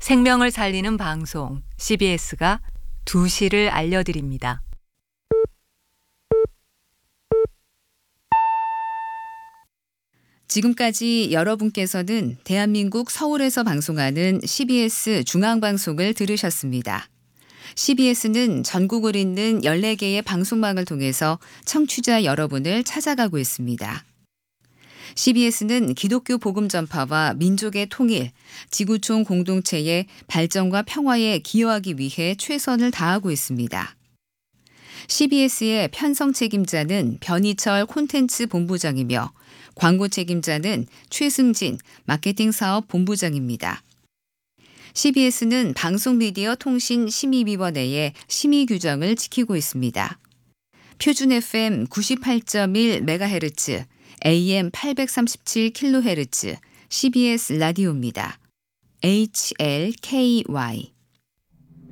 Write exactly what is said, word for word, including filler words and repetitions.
생명을 살리는 방송 씨비에스가 두 시를 알려드립니다. 지금까지 여러분께서는 대한민국 서울에서 방송하는 씨비에스 중앙방송을 들으셨습니다. 씨비에스는 전국을 잇는 열네 개의 방송망을 통해서 청취자 여러분을 찾아가고 있습니다. 씨비에스는 기독교 복음 전파와 민족의 통일, 지구촌 공동체의 발전과 평화에 기여하기 위해 최선을 다하고 있습니다. 씨비에스의 편성 책임자는 변희철 콘텐츠 본부장이며 광고 책임자는 최승진 마케팅 사업 본부장입니다. 씨비에스는 방송미디어통신심의위원회의 심의 규정을 지키고 있습니다. 표준 에프엠 구십팔 점 일 메가헤르츠, 에이엠 팔백삼십칠 킬로헤르츠 씨비에스 라디오입니다. 에이치엘케이와이